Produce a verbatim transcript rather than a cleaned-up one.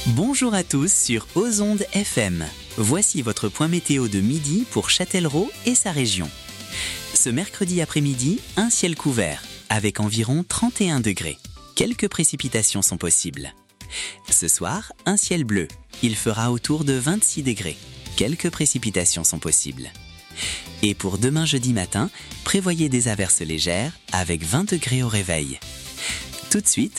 Bonjour à tous sur Ozonde F M. Voici votre point météo de midi pour Châtellerault et sa région. Ce mercredi après-midi, un ciel couvert, avec environ trente et un degrés. Quelques précipitations sont possibles. Ce soir, un ciel bleu. Il fera autour de vingt-six degrés. Quelques précipitations sont possibles. Et pour demain jeudi matin, prévoyez des averses légères avec vingt degrés au réveil. Tout de suite,